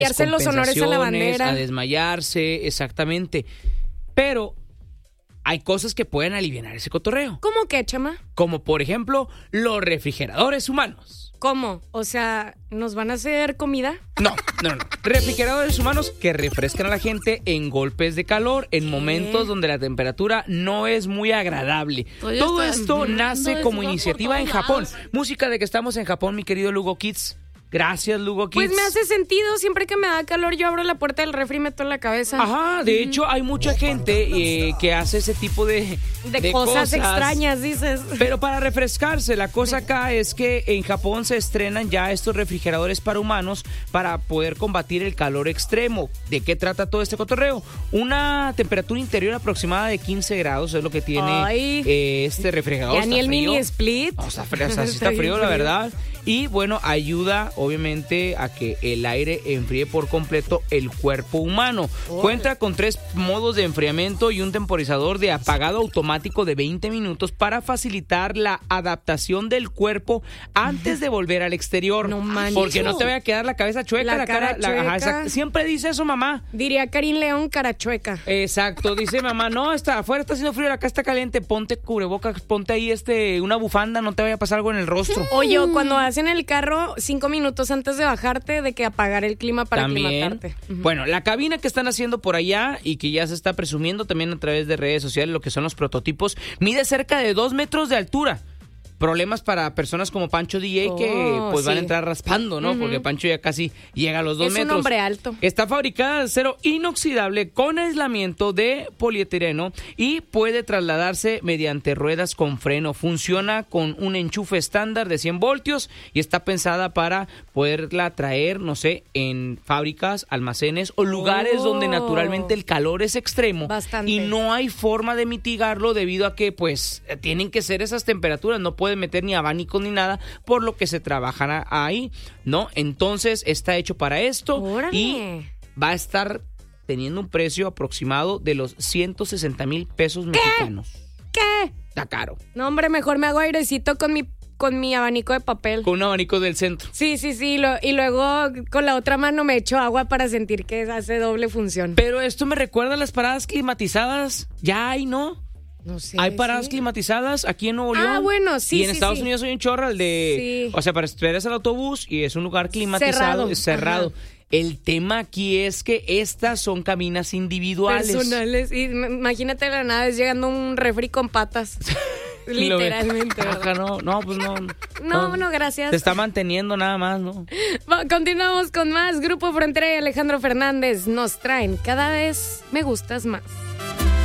Hacer los honores a la bandera. A desmayarse, exactamente. Pero hay cosas que pueden aliviar ese cotorreo. ¿Cómo qué, chama? Como por ejemplo, los refrigeradores humanos. ¿Cómo? O sea, ¿nos van a hacer comida? No. Refrigeradores humanos que refrescan a la gente en golpes de calor, en momentos donde la temperatura no es muy agradable. Todo esto nace como iniciativa en Japón. Música de que estamos en Japón, mi querido Lugo Kids. Gracias, Lugo Kids. Pues me hace sentido. Siempre que me da calor, yo abro la puerta del refri y meto en la cabeza. Ajá, de hecho, hay mucha gente que hace ese tipo de cosas extrañas, dices. Pero para refrescarse, la cosa acá es que en Japón se estrenan ya estos refrigeradores para humanos para poder combatir el calor extremo. ¿De qué trata todo este cotorreo? Una temperatura interior aproximada de 15 grados es lo que tiene este refrigerador. Ya ni el mini split. No, está frío, la verdad. Y bueno, ayuda obviamente a que el aire enfríe por completo el cuerpo humano. Cuenta con 3 modos de enfriamiento y un temporizador de apagado automático de 20 minutos para facilitar la adaptación del cuerpo antes de volver al exterior. No manches. Porque no te vaya a quedar la cabeza chueca, la cara chueca. Siempre dice eso, mamá. Diría Karin León, cara chueca. Exacto, dice mamá, no, afuera está haciendo frío, acá está caliente, ponte cubrebocas, ponte ahí una bufanda, no te vaya a pasar algo en el rostro. Oye, cuando en el carro 5 minutos antes de bajarte, de que apagar el clima para aclimatarte. Bueno, la cabina que están haciendo por allá y que ya se está presumiendo también a través de redes sociales, lo que son los prototipos, mide cerca de 2 metros de altura. Problemas para personas como Pancho DJ que pues van a entrar raspando, ¿no? Porque Pancho ya casi llega a los 2 metros. Es un hombre alto. Está fabricada de acero inoxidable con aislamiento de polietileno y puede trasladarse mediante ruedas con freno. Funciona con un enchufe estándar de 100 voltios y está pensada para poderla traer, no sé, en fábricas, almacenes o lugares donde naturalmente el calor es extremo. Bastante. Y no hay forma de mitigarlo debido a que pues tienen que ser esas temperaturas, no puede meter ni abanicos ni nada, por lo que se trabajará ahí, ¿no? Entonces está hecho para esto. ¡Órale! Y va a estar teniendo un precio aproximado de los 160,000 pesos mexicanos. ¿Qué? Está caro. No, hombre, mejor me hago airecito con mi abanico de papel. Con un abanico del centro. Sí, y luego con la otra mano me echo agua para sentir que hace doble función. Pero esto me recuerda a las paradas climatizadas. Ya hay, ¿no? No sé. Hay paradas climatizadas aquí en Nuevo León. Ah, bueno, sí. Y en Estados Unidos hay un chorro, el de... Sí. O sea, para esperar al autobús y es un lugar climatizado. Es cerrado. Ajá. El tema aquí es que estas son cabinas individuales. Personales. Y imagínate la nada, es llegando un refri con patas. Literalmente. Ajá, no, pues no. No, gracias. Se está manteniendo nada más, ¿no? Continuamos con más. Grupo Frontera y Alejandro Fernández nos traen Cada vez me gustas más.